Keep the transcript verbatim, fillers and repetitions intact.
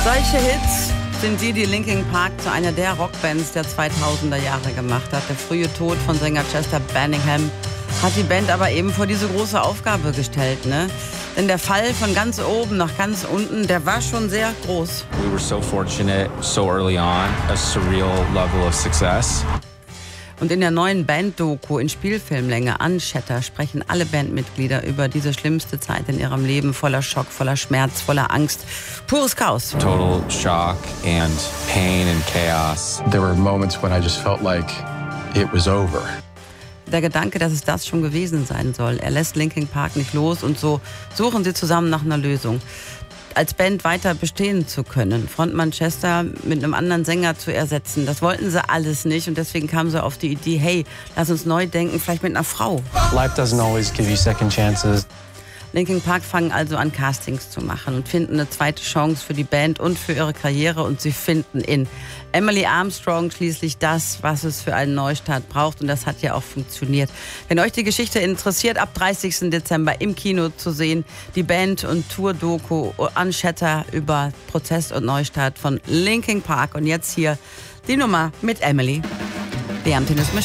Solche Hits sind die, die Linkin Park zu einer der Rockbands der zweitausender Jahre gemacht hat. Der frühe Tod von Sänger Chester Bennington hat die Band aber eben vor diese große Aufgabe gestellt, ne? Denn der Fall von ganz oben nach ganz unten, der war schon sehr groß. We were so fortunate, so early on, a surreal level of success. Und in der neuen Band-Doku in Spielfilmlänge Unshatter sprechen alle Bandmitglieder über diese schlimmste Zeit in ihrem Leben, voller Schock, voller Schmerz, voller Angst. Pures Chaos. Total shock and pain and chaos. There were moments when I just felt like it was over. Der Gedanke, dass es das schon gewesen sein soll, er lässt Linkin Park nicht los und so suchen sie zusammen nach einer Lösung. Als Band weiter bestehen zu können, Frontmann Chester mit einem anderen Sänger zu ersetzen, das wollten sie alles nicht und deswegen kamen sie auf die Idee, hey, lass uns neu denken, vielleicht mit einer Frau. Life doesn't always give you second chances. Linkin Park fangen also an, Castings zu machen und finden eine zweite Chance für die Band und für ihre Karriere und sie finden in Emily Armstrong schließlich das, was es für einen Neustart braucht und das hat ja auch funktioniert. Wenn euch die Geschichte interessiert, ab dreißigsten Dezember im Kino zu sehen, die Band- und Tour-Doku Unshatter über Prozess und Neustart von Linkin Park und jetzt hier die Nummer mit Emily, die am Tennis